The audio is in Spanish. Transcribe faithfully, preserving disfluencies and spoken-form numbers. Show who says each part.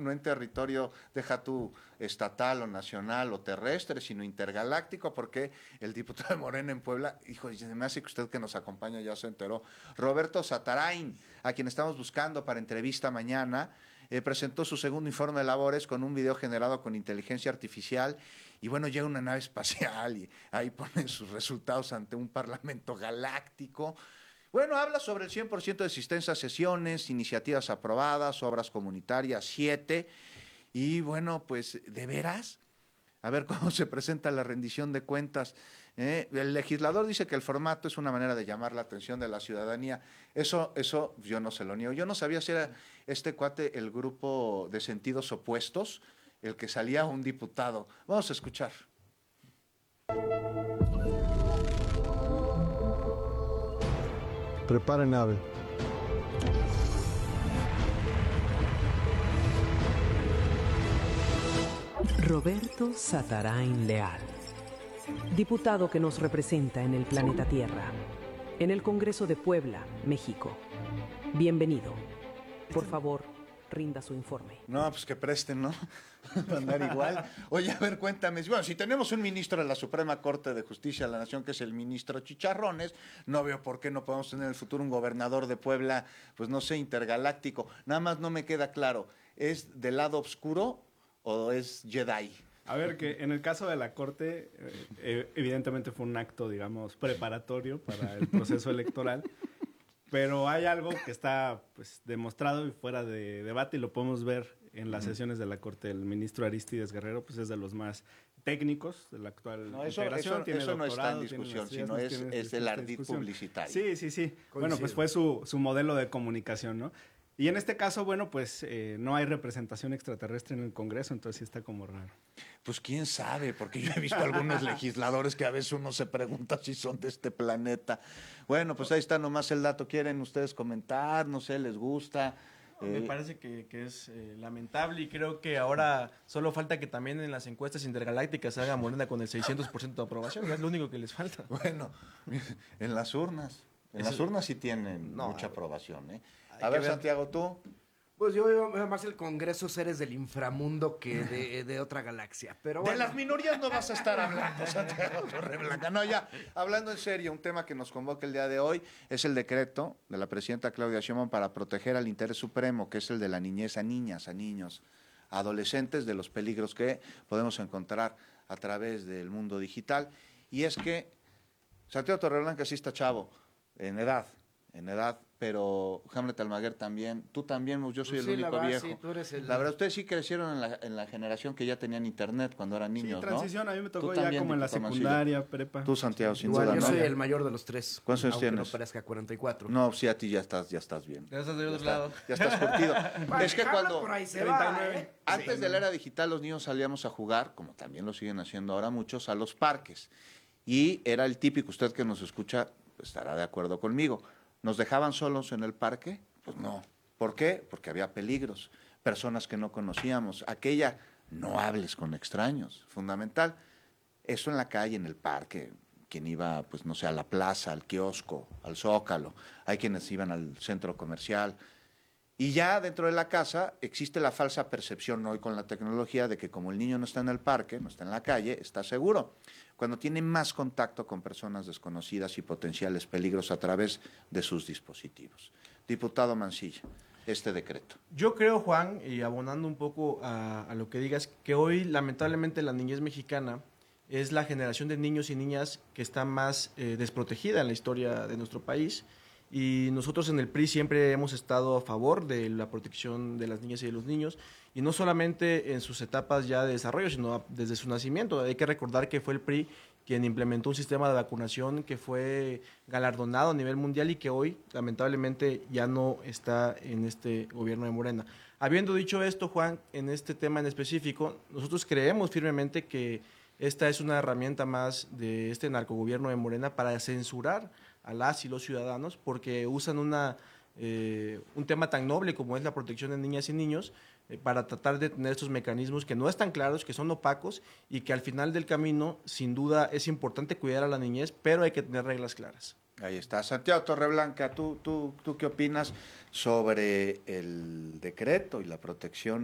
Speaker 1: no en territorio, deja tú, estatal o nacional o terrestre, sino intergaláctico, porque el diputado de Morena en Puebla, hijo, se me hace que usted que nos acompaña ya se enteró, Roberto Satarain, a quien estamos buscando para entrevista mañana, eh, presentó su segundo informe de labores con un video generado con inteligencia artificial y bueno, llega una nave espacial y ahí ponen sus resultados ante un parlamento galáctico. Bueno, habla sobre el cien por ciento de asistencia a sesiones, iniciativas aprobadas, obras comunitarias, siete, y bueno, pues, ¿de veras? A ver cómo se presenta la rendición de cuentas. ¿eh? El legislador dice que el formato es una manera de llamar la atención de la ciudadanía. Eso, eso yo no se lo niego. Yo no sabía si era este cuate el grupo de sentidos opuestos, el que salía un diputado. Vamos a escuchar.
Speaker 2: Preparen nave.
Speaker 3: Roberto Satarain Leal, diputado que nos representa en el planeta Tierra, en el Congreso de Puebla, México. Bienvenido. Por favor, rinda su informe.
Speaker 1: No, pues que presten, ¿no? Para andar igual. Oye, a ver, cuéntame. Bueno, si tenemos un ministro de la Suprema Corte de Justicia de la Nación, que es el ministro Chicharrones, no veo por qué no podemos tener en el futuro un gobernador de Puebla, pues no sé, intergaláctico. Nada más no me queda claro, ¿es del lado oscuro o es Jedi?
Speaker 4: A ver, que en el caso de la Corte, eh, evidentemente fue un acto, digamos, preparatorio para el proceso electoral, pero hay algo que está pues demostrado y fuera de debate y lo podemos ver en las sesiones de la Corte. El ministro Arístides Guerrero pues es de los más técnicos de la actual
Speaker 1: no, eso,
Speaker 4: integración.
Speaker 1: Eso,
Speaker 4: tiene
Speaker 1: eso no está en
Speaker 4: doctorado,
Speaker 1: discusión, sino es, es el ardid publicitario.
Speaker 4: Sí, sí, sí. Coincido. Bueno, pues fue su, su modelo de comunicación, ¿no? Y en este caso, bueno, pues eh, no hay representación extraterrestre en el Congreso, entonces sí está como raro.
Speaker 1: Pues quién sabe, porque yo he visto algunos legisladores que a veces uno se pregunta si son de este planeta. Bueno, pues ahí está nomás el dato. ¿Quieren ustedes comentar? No sé, ¿les gusta?
Speaker 5: Me eh, parece que, que es eh, lamentable y creo que ahora solo falta que también en las encuestas intergalácticas haga Morena con el seiscientos por ciento de aprobación. Es lo único que les falta.
Speaker 1: Bueno, en las urnas. En Eso, las urnas sí tienen no, mucha aprobación, ¿eh? A ver, ver, Santiago, ¿tú?
Speaker 6: Pues yo veo más el Congreso seres del inframundo que de, de otra galaxia. Pero
Speaker 1: bueno. De las minorías no vas a estar hablando, Santiago Torreblanca. No, ya, hablando en serio, un tema que nos convoca el día de hoy es el decreto de la presidenta Claudia Sheinbaum para proteger al interés supremo, que es el de la niñez a niñas, a niños, a adolescentes, de los peligros que podemos encontrar a través del mundo digital. Y es que Santiago Torreblanca sí está chavo, en edad, en edad, pero Hamlet Almaguer también, tú también, yo soy pues el sí, único
Speaker 6: la
Speaker 1: viejo.
Speaker 6: Sí, tú eres el...
Speaker 1: La verdad, ustedes sí crecieron en la, en la generación que ya tenían internet cuando eran niños,
Speaker 4: sí, transición,
Speaker 1: ¿no?
Speaker 4: a mí me tocó ya también, como en la secundaria, Mancilla. Prepa.
Speaker 1: Tú, Santiago, sin
Speaker 6: Igual,
Speaker 1: duda,
Speaker 6: yo
Speaker 1: ¿no?
Speaker 6: soy el mayor de los tres.
Speaker 1: ¿Cuántos años tienes?
Speaker 6: No parezca cuarenta y cuatro.
Speaker 1: No, sí, a ti ya estás, ya estás bien.
Speaker 5: Ya estás de otro
Speaker 1: ya
Speaker 5: lado.
Speaker 1: Está, ya estás curtido.
Speaker 6: Vale,
Speaker 1: es que cuando...
Speaker 6: por ahí se va, ¿eh?
Speaker 1: Antes
Speaker 6: sí.
Speaker 1: de la era digital, los niños salíamos a jugar, como también lo siguen haciendo ahora muchos, a los parques. Y era el típico, usted que nos escucha, pues, estará de acuerdo conmigo. ¿Nos dejaban solos en el parque? Pues no. ¿Por qué? Porque había peligros, personas que no conocíamos. Aquella, no hables con extraños, fundamental. Eso en la calle, en el parque, quien iba, pues no sé, a la plaza, al kiosco, al Zócalo, hay quienes iban al centro comercial. Y ya dentro de la casa existe la falsa percepción hoy con la tecnología de que como el niño no está en el parque, no está en la calle, está seguro. Cuando tiene más contacto con personas desconocidas y potenciales peligros a través de sus dispositivos. Diputado Mancilla, este decreto.
Speaker 5: Yo creo, Juan, y abonando un poco a, a lo que digas, que hoy lamentablemente la niñez mexicana es la generación de niños y niñas que está más eh, desprotegida en la historia de nuestro país. Y nosotros en el P R I siempre hemos estado a favor de la protección de las niñas y de los niños, y no solamente en sus etapas ya de desarrollo, sino desde su nacimiento. Hay que recordar que fue el P R I quien implementó un sistema de vacunación que fue galardonado a nivel mundial y que hoy, lamentablemente, ya no está en este gobierno de Morena. Habiendo dicho esto, Juan, en este tema en específico, nosotros creemos firmemente que esta es una herramienta más de este narcogobierno de Morena para censurar a las y los ciudadanos, porque usan una, eh, un tema tan noble como es la protección de niñas y niños eh, para tratar de tener estos mecanismos que no están claros, que son opacos y que al final del camino, sin duda, es importante cuidar a la niñez, pero hay que tener reglas claras.
Speaker 1: Ahí está. Santiago Torreblanca, ¿tú, tú, tú qué opinas sobre el decreto y la protección